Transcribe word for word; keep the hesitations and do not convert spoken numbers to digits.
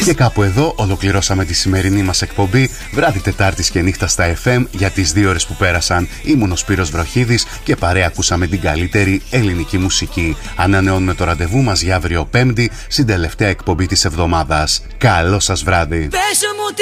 Και κάπου εδώ ολοκληρώσαμε τη σημερινή μας εκπομπή. Βράδυ Τετάρτης και νύχτα στα εφ εμ. Για τις δύο ώρες που πέρασαν ήμουν ο Σπύρος Βροχίδης και παρέα ακούσαμε την καλύτερη ελληνική μουσική. Ανανεώνουμε το ραντεβού μας για αύριο Πέμπτη στην τελευταία εκπομπή της εβδομάδας. Καλό σας βράδυ.